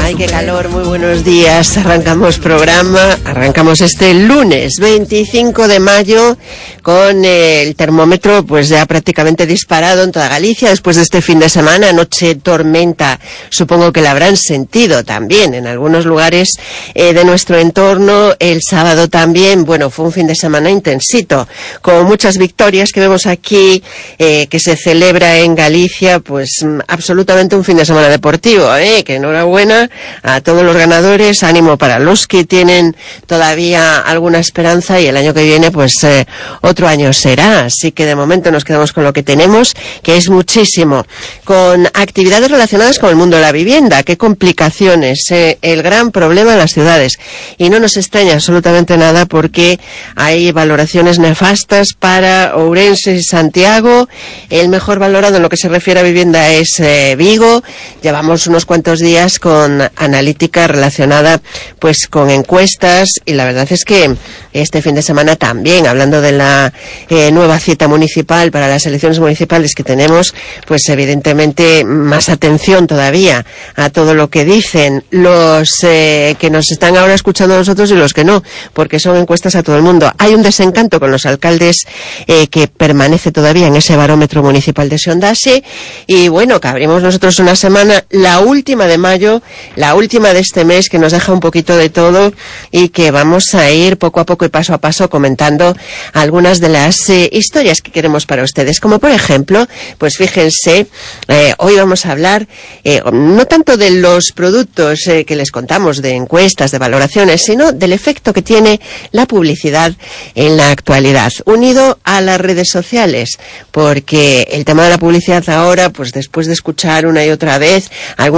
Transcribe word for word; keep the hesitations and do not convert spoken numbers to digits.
Ay, qué calor, muy buenos días. Arrancamos programa, arrancamos este lunes veinticinco de mayo con el termómetro pues ya prácticamente disparado en toda Galicia después de este fin de semana. Anoche tormenta, supongo que la habrán sentido también en algunos lugares eh, de nuestro entorno. El sábado también, bueno, fue un fin de semana intensito, con muchas victorias que vemos aquí, eh, que se celebra en Galicia, pues absolutamente un fin de semana deportivo, eh, que enhorabuena a todos los ganadores, ánimo para los que tienen todavía alguna esperanza, y el año que viene pues eh, otro año será, así que de momento nos quedamos con lo que tenemos, que es muchísimo, con actividades relacionadas con el mundo de la vivienda. Qué complicaciones, eh, el gran problema en las ciudades, y no nos extraña absolutamente nada porque hay valoraciones nefastas para Ourense y Santiago. El mejor valorado en lo que se refiere a vivienda es eh, Vigo. Llevamos unos cuantos días con analítica relacionada pues con encuestas, y la verdad es que este fin de semana también, hablando de la eh, nueva cita municipal para las elecciones municipales que tenemos, pues evidentemente más atención todavía a todo lo que dicen los eh, que nos están ahora escuchando a nosotros y los que no, porque son encuestas a todo el mundo. Hay un desencanto con los alcaldes eh, que permanece todavía en ese barómetro municipal de Sondase, y bueno, que abrimos nosotros una semana, la última de mayo, la última de este mes, que nos deja un poquito de todo, y que vamos a ir poco a poco y paso a paso comentando algunas de las eh, historias que queremos para ustedes, como por ejemplo, pues fíjense, eh, hoy vamos a hablar eh, no tanto de los productos eh, que les contamos, de encuestas, de valoraciones, sino del efecto que tiene la publicidad en la actualidad, unido a las redes sociales, porque el tema de la publicidad ahora, pues después de escuchar una y otra vez algún